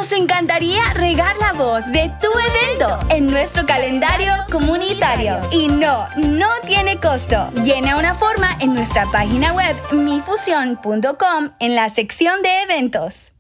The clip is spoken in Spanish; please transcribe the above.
Nos encantaría regar la voz de tu evento en nuestro calendario comunitario. Y no tiene costo. Llena una forma en nuestra página web mifusión.com en la sección de eventos.